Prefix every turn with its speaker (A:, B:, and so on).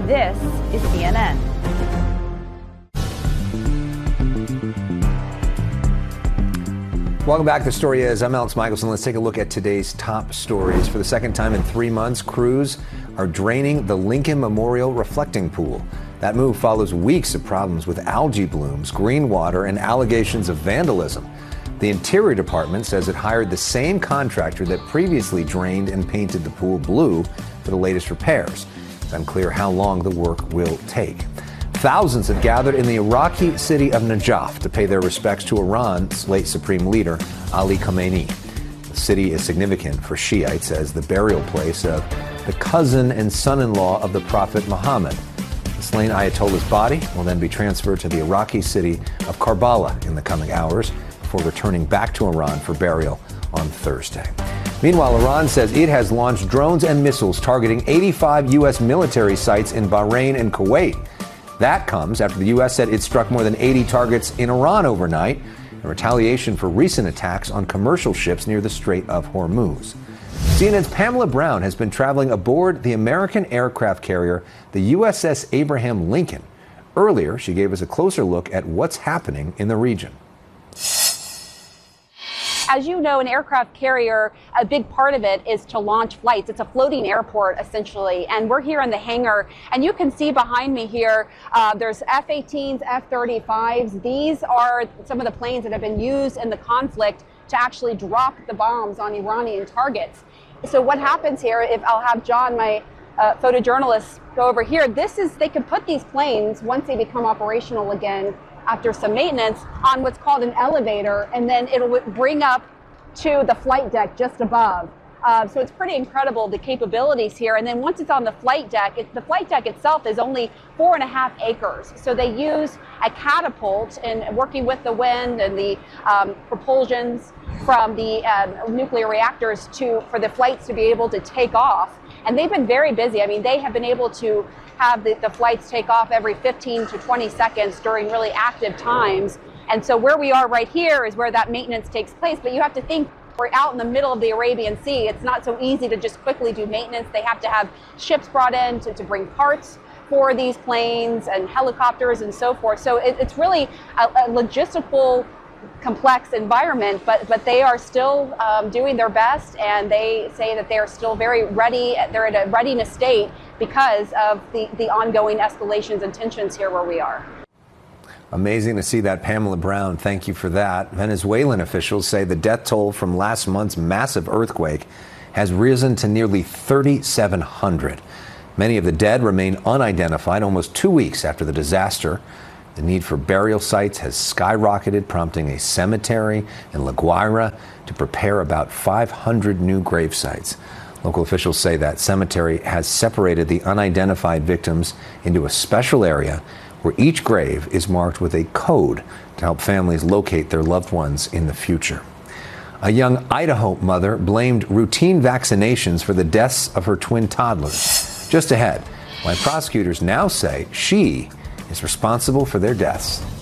A: This is CNN.
B: Welcome back. The story is, I'm Alex Michelson. Let's take a look at today's top stories. For the second time in 3 months, crews are draining the Lincoln Memorial reflecting pool. That move follows weeks of problems with algae blooms, green water, and allegations of vandalism. The Interior Department says it hired the same contractor that previously drained and painted the pool blue for the latest repairs. It's unclear how long the work will take. Thousands have gathered in the Iraqi city of Najaf to pay their respects to Iran's late supreme leader, Ali Khamenei. The city is significant for Shiites as the burial place of the cousin and son-in-law of the Prophet Muhammad. The slain Ayatollah's body will then be transferred to the Iraqi city of Karbala in the coming hours before returning back to Iran for burial on Thursday. Meanwhile, Iran says it has launched drones and missiles targeting 85 U.S. military sites in Bahrain and Kuwait. That comes after the U.S. said it struck more than 80 targets in Iran overnight in retaliation for recent attacks on commercial ships near the Strait of Hormuz. CNN's Pamela Brown has been traveling aboard the American aircraft carrier, the USS Abraham Lincoln. Earlier, she gave us a closer look at what's happening in the region.
C: As you know, an aircraft carrier, a big part of it is to launch flights. It's a floating airport, essentially. And we're here in the hangar. And you can see behind me here, there's F-18s, F-35s. These are some of the planes that have been used in the conflict to actually drop the bombs on Iranian targets. So what happens here, if I'll have John, my photojournalist, go over here, they can put these planes, once they become operational again, after some maintenance, on what's called an elevator, and then it'll bring up to the flight deck just above. So it's pretty incredible, the capabilities here. And then once it's on the flight deck itself is only 4.5 acres. So they use a catapult and working with the wind and the propulsions from the nuclear reactors for the flights to be able to take off. And they've been very busy. I mean, they have been able to have the flights take off every 15 to 20 seconds during really active times. And so where we are right here is where that maintenance takes place. But you have to think, we're out in the middle of the Arabian Sea. It's not so easy to just quickly do maintenance. They have to have ships brought in to bring parts for these planes and helicopters and so forth. So it's really a logistical complex environment, but they are still doing their best, and they say that they are still very ready. They're in a readiness state because of the ongoing escalations and tensions here where we are.
B: Amazing to see that, Pamela Brown. Thank you for that. Venezuelan officials say the death toll from last month's massive earthquake has risen to nearly 3,700. Many of the dead remain unidentified almost 2 weeks after the disaster. The need for burial sites has skyrocketed, prompting a cemetery in La Guaira to prepare about 500 new grave sites. Local officials say that cemetery has separated the unidentified victims into a special area where each grave is marked with a code to help families locate their loved ones in the future. A young Idaho mother blamed routine vaccinations for the deaths of her twin toddlers. Just ahead, why prosecutors now say she is responsible for their deaths.